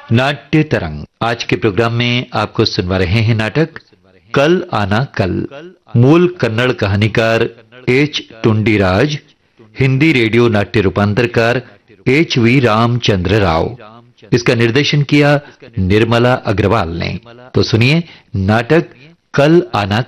नाट्य तरंग। आज के प्रोग्राम में आपको सुनवा रहे हैं नाटक कल आना कल। मूल कन्नड़ कहानीकार एच टुंडीराज, हिंदी रेडियो नाट्य रूपांतरकार एच वी रामचंद्र राव। इसका निर्देशन किया निर्मला अग्रवाल ने। तो सुनिए नाटक कल आना